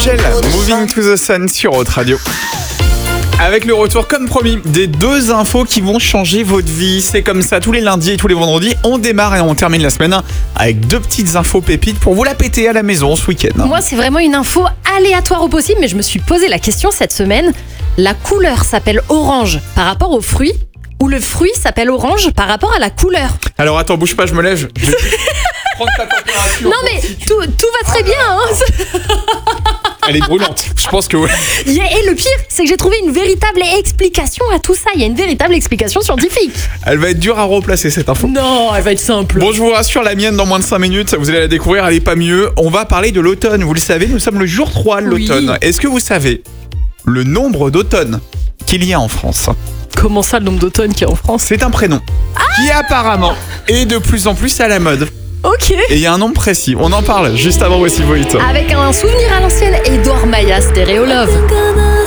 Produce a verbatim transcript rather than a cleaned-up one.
Angèle, Moving to the Sun sur Haute Radio. Avec le retour, comme promis, des deux infos qui vont changer votre vie. C'est comme ça, tous les lundis et tous les vendredis, on démarre et on termine la semaine avec deux petites infos pépites pour vous la péter à la maison ce week-end. Moi, c'est vraiment une info aléatoire au possible, mais je me suis posé la question cette semaine. La couleur s'appelle orange par rapport au fruit, ou le fruit s'appelle orange par rapport à la couleur? Alors attends, bouge pas, je me lève. Je vais prendre ta température. Non mais tout, tout va très bien, hein. Elle est brûlante, je pense que ouais. Et le pire, c'est que j'ai trouvé une véritable explication à tout ça. Il y a une véritable explication scientifique. Elle va être dure à replacer cette info. Non, elle va être simple. Bon, je vous rassure, la mienne dans moins de cinq minutes, vous allez la découvrir, elle est pas mieux. On va parler de l'automne, vous le savez, nous sommes le jour trois de l'automne. Oui. Est-ce que vous savez le nombre d'automnes qu'il y a en France? Comment ça, le nombre d'automnes qu'il y a en France? C'est un prénom ah qui apparemment est de plus en plus à la mode. Ok. Et il y a un nombre précis, on en parle juste avant Voici Vos Hits. Avec un souvenir à l'ancienne, Edouard Maillat, Stéréo Love.